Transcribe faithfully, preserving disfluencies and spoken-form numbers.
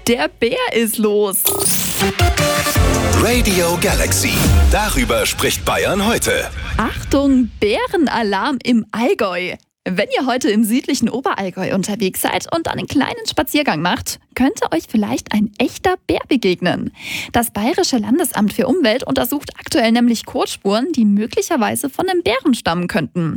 Der Bär ist los. Radio Galaxy. Darüber spricht Bayern heute. Achtung, Bärenalarm im Allgäu. Wenn ihr heute im südlichen Oberallgäu unterwegs seid und einen kleinen Spaziergang macht, könnte euch vielleicht ein echter Bär begegnen. Das Bayerische Landesamt für Umwelt untersucht aktuell nämlich Kotspuren, die möglicherweise von einem Bären stammen könnten.